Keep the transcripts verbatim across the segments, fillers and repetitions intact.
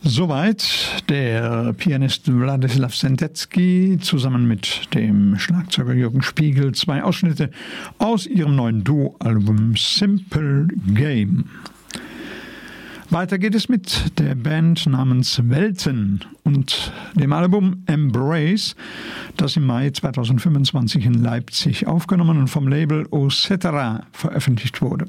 Soweit der Pianist Wladislaw Sendecki zusammen mit dem Schlagzeuger Jürgen Spiegel, zwei Ausschnitte aus ihrem neuen Duo-Album Simple Game. Weiter geht es mit der Band namens Welten und dem Album Embrace, das im Mai zweitausendfünfundzwanzig in Leipzig aufgenommen und vom Label Ocetera veröffentlicht wurde.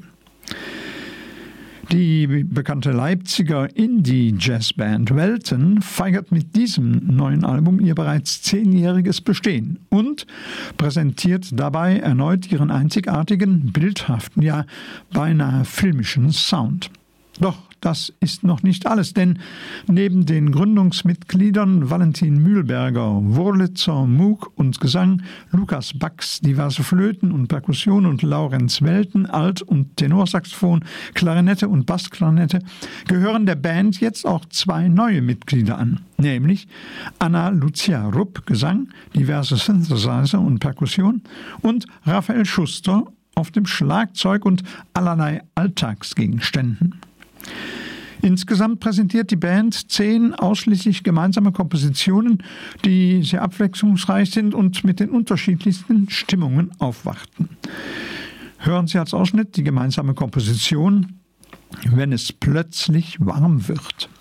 Die bekannte Leipziger Indie-Jazzband Welten feiert mit diesem neuen Album ihr bereits zehnjähriges Bestehen und präsentiert dabei erneut ihren einzigartigen, bildhaften, ja beinahe filmischen Sound. Doch das ist noch nicht alles, denn neben den Gründungsmitgliedern Valentin Mühlberger, Wurlitzer, Moog und Gesang, Lukas Bax, diverse Flöten und Perkussion und Laurenz Welten, Alt- und Tenorsaxophon, Klarinette und Bassklarinette, gehören der Band jetzt auch zwei neue Mitglieder an, nämlich Anna Lucia Rupp, Gesang, diverse Synthesizer und Perkussion und Raphael Schuster auf dem Schlagzeug und allerlei Alltagsgegenständen. Insgesamt präsentiert die Band zehn ausschließlich gemeinsame Kompositionen, die sehr abwechslungsreich sind und mit den unterschiedlichsten Stimmungen aufwarten. Hören Sie als Ausschnitt die gemeinsame Komposition »Wenn es plötzlich warm wird«.